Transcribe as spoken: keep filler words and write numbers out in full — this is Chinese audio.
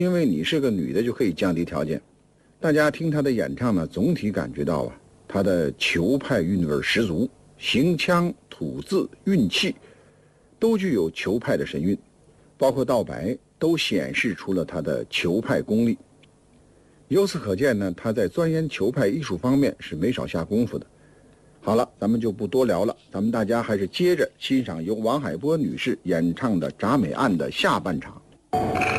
因为你是个女的就可以降低条件。大家听她的演唱呢，总体感觉到啊，她的球派韵味十足，行腔、吐字、韵气都具有球派的神韵，包括道白都显示出了她的球派功力。由此可见呢，她在钻研球派艺术方面是没少下功夫的。好了，咱们就不多聊了，咱们大家还是接着欣赏由王海波女士演唱的《铡美案》的下半场。